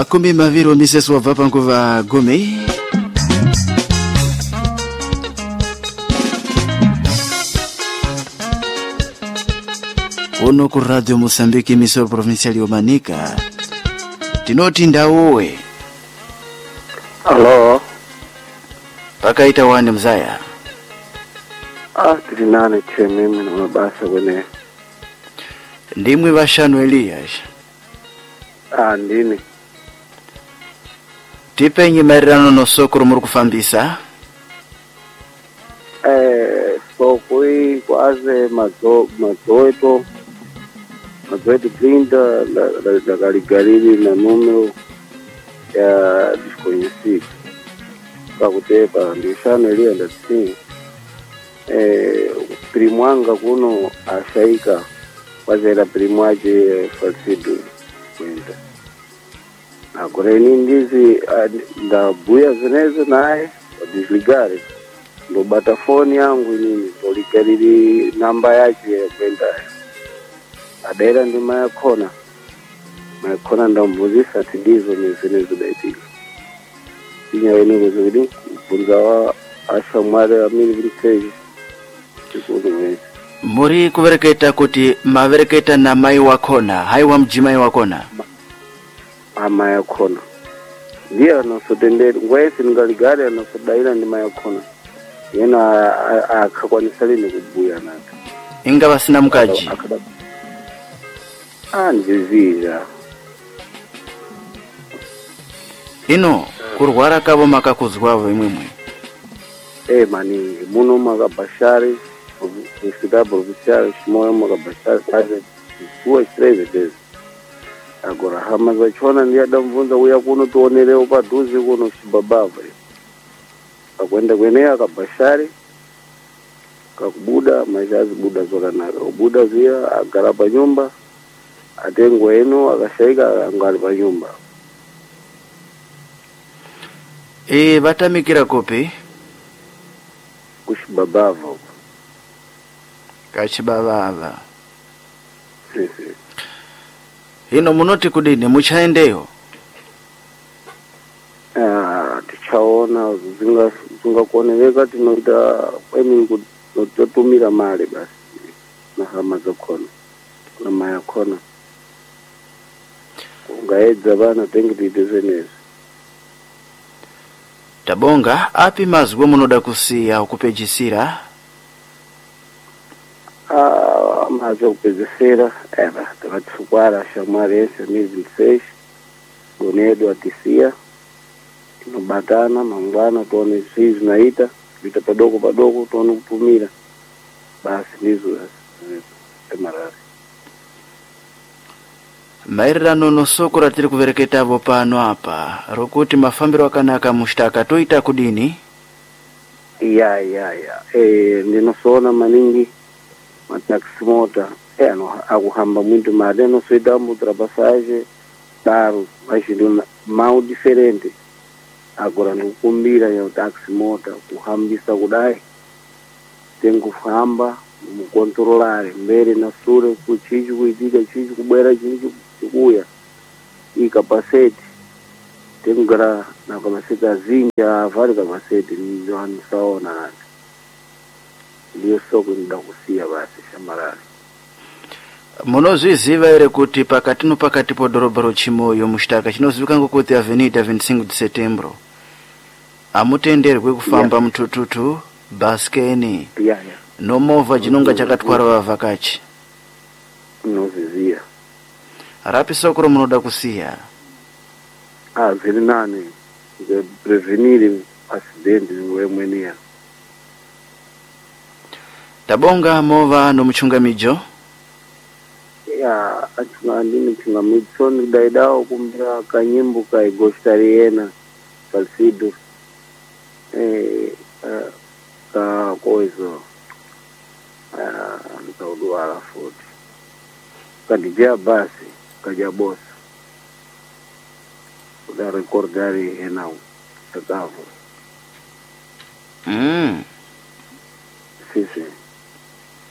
Makumi maviri wa miseso wa Pankuva Gome. Ono ku Radio Mosambiki emisora provincial yomanika. Tinoti ndauwe. Halo. Pakaita wani mzaya. Tiri nane mimi na mabasa wene. Ndimwe bashano Elias. Ndini. Tipenye marirano no sokoro muri kufambisa. Sokoi kwaze mazoeto brinda la garigariri na numero ya desconhecido. Kakutepa ndishano Elias ndasi. Primwanga kuno ashaika wazera primwaje falsido kwenda agora ndizi ndabuya zinezo naye disligare ndo batafoni yangu nini tolikariri namba yake kwenda adera ndi mayakona ndambuzisa tidizo nizinezo daitili sinya wenu kuzuri kunza wa asha mware amini viteji muri kuvereketa kuti mavereketa na mai wakona haiwa mjimai wakona mai wakona ndiye anosodendera ngwesi ngaligari anosodaira ndi mai wakona yena akakwanisa lini kubuya nato inga basina mukaji ndizira ino kurwara kabo makakuzwavo imwimwe maningi muno makabashari Universidade Provincial Shimoyo Magabashar kaze kuwa 3 vezes agora hama zachona ndiye damvunza uya kuno tuonereo paduze kuno shibabava akwenda kwenye akabashari kakubuda majazi buda zokanaka ubuda zia agara pa nyumba atengo eno akashaika angali pa nyumba batamikira kopi kushibabava kachibabava hino munoti kudini muchaendeyo tichaona zingakuoneleka tinoita kwemi kutotumira mali basi na hama zakhona na maya khona ungaedza vana tengitite zenezi tabonga api mazwe munoda kusiya ukupejisira maze kupezesera takatsukwara shamwarense 2026 donedo atisia tinobatana mangwana tuone sisi zinaita vita padoko tuone kupumira basi ndizo emarari mairano no soko ratiri kuvereketavo pano apa rokuti mafambiro akanaka mushtaka toita kudini ya ndinosoona maningi mataxi mota akuhamba muito madeno soidambo ultrapassagem daru machinduna mal diferente agora ndikukumbira ya taxi mota kuhambisa kudai tengufamba mukontrolare mbere na sure kuchichi kuitika chichi kubwera chichi kuya ikapaseti tengara na kamaseta zinja vari kapaseti ndio anisaona ndiyo soko ndakusiya basi shamarari munozviziva ere kuti pakati podorobha rochimoyo mushtaka chinozivikanwa ngokuti Avenida 25 de Setembro amutenderwe kufamba mutututu baskeni nomovha chinonga chakatwara vavakachi nozviziya rapi soko romunoda kusiya zviri nane prevenire accident wemweniya tabonga mova nomuchungamidzo andini chungamidzo ndidaidawo kumbira kanyimbo kaigostariena falsido kakoizo ndikaudwala futi kadijea basi kajabosa kuda recordari enau takavo sisi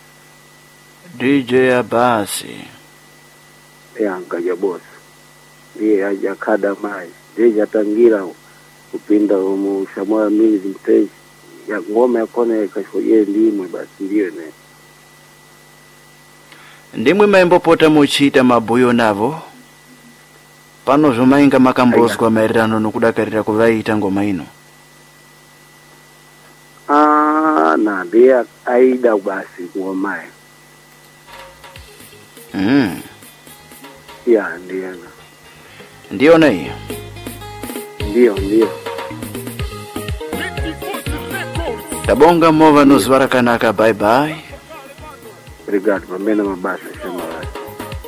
DJ Abasi yankaja boss ndiye ajakada mai ndiye atangira kupinda umushamwa mili mteji ya ngoma yakona ikashoye ndimwe basi ndiyo ne ndimwe maimbopota muchita mabuyo navo pano zvomainga makambozwa maererano nokudakarira kuvaita ngoma ino. Na ndiye aida basi ngoma ya ndiyo na hiyo ndiyo tabonga mova nozwara kanaka. Bye bye. Obrigado, pamene mabasa.